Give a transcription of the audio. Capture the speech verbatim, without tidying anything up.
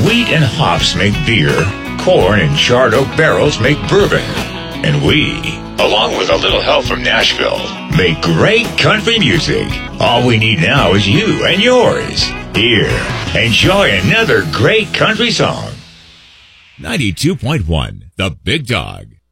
Wheat and hops make beer, corn and charred oak barrels make bourbon. And we, along with a little help from Nashville, make great country music. All we need now is you and yours. Here, enjoy another great country song. ninety-two point one, The Big Dog.